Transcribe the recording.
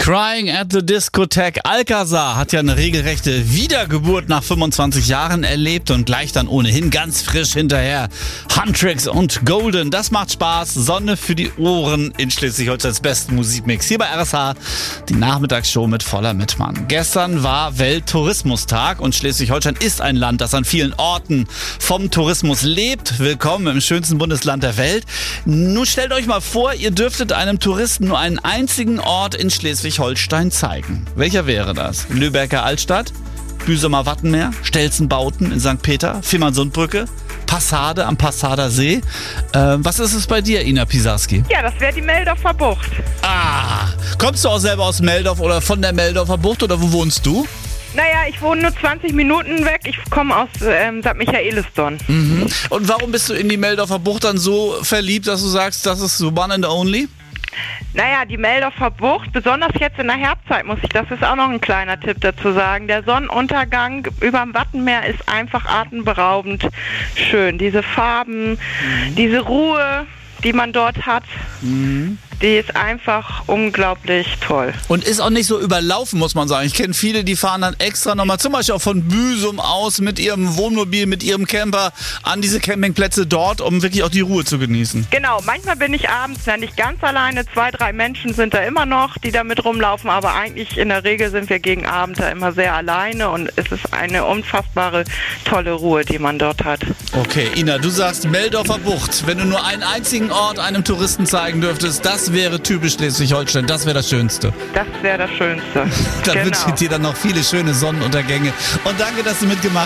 Crying at the Discotheque. Alcazar hat ja eine regelrechte Wiedergeburt nach 25 Jahren erlebt und gleich dann ohnehin ganz frisch hinterher Huntrix und Golden. Das macht Spaß. Sonne für die Ohren in Schleswig-Holsteins besten Musikmix. Hier bei RSH die Nachmittagsshow mit Voller Mittmann. Gestern war Welttourismustag und Schleswig-Holstein ist ein Land, das an vielen Orten vom Tourismus lebt. Willkommen im schönsten Bundesland der Welt. Nun stellt euch mal vor, ihr dürftet einem Touristen nur einen einzigen Ort in Schleswig-Holstein zeigen. Welcher wäre das? Lübecker Altstadt? Büsumer Wattenmeer? Stelzenbauten in St. Peter? Fehmarnsundbrücke? Passade am Passader See? Was ist es bei dir, Ina Pisarski? Ja, das wäre die Meldorfer Bucht. Ah, kommst du auch selber aus Meldorf oder von der Meldorfer Bucht oder wo wohnst du? Naja, ich wohne nur 20 Minuten weg. Ich komme aus St. Michaelisdonn. Mhm. Und warum bist du in die Meldorfer Bucht dann so verliebt, dass du sagst, das ist so one and only? Naja, die Meldorfer Bucht, besonders jetzt in der Herbstzeit das ist auch noch ein kleiner Tipp dazu sagen. Der Sonnenuntergang über dem Wattenmeer ist einfach atemberaubend schön. Diese Farben, diese Ruhe, die man dort hat, die ist einfach unglaublich toll. Und ist auch nicht so überlaufen, muss man sagen. Ich kenne viele, die fahren dann extra nochmal, zum Beispiel auch von Büsum aus mit ihrem Wohnmobil, mit ihrem Camper an diese Campingplätze dort, um wirklich auch die Ruhe zu genießen. Genau, manchmal bin ich abends ja nicht ganz alleine. 2, 3 Menschen sind da immer noch, die da mit rumlaufen, aber eigentlich in der Regel sind wir gegen Abend da immer sehr alleine und es ist eine unfassbare tolle Ruhe, die man dort hat. Okay, Ina, du sagst Meldorfer Bucht. Wenn du nur einen einzigen Ort einem Touristen zeigen dürftest, das wäre typisch Schleswig-Holstein, das wäre das Schönste. Das wäre das Schönste. Da wünsche ich dir dann noch viele schöne Sonnenuntergänge und danke, dass du mitgemacht hast.